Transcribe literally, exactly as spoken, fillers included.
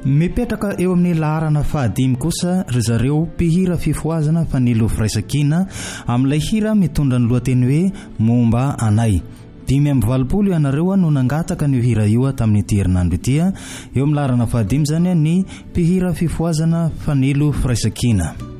mipetraka eo amin'ny laharana fahadimy kosa ry zareo mpihira fifoazana fanilo firaisankina amin'ilay hira mitondra ny lohateny hoe momba anay. Dimy amby valopolo ianareo no nangataka ny hira io tamin'ity herinandro ity. Eo amin'ny laharana fahadimy zany ny mpihira fifoazana fanilo firaisankina.